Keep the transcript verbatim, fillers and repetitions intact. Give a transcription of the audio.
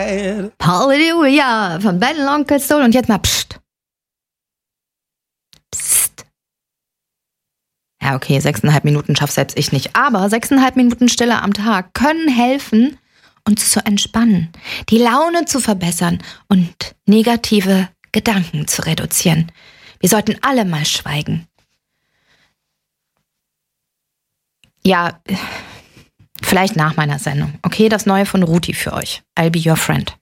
Halleluja von Ben und Onkel Soul. Und jetzt mal pst. Psst. Ja, okay, sechseinhalb Minuten schaff selbst ich nicht. Aber sechseinhalb Minuten Stille am Tag können helfen, uns zu entspannen, die Laune zu verbessern und negative Gedanken zu reduzieren. Wir sollten alle mal schweigen. Ja, vielleicht nach meiner Sendung. Okay, das Neue von Ruti für euch. I'll be your friend.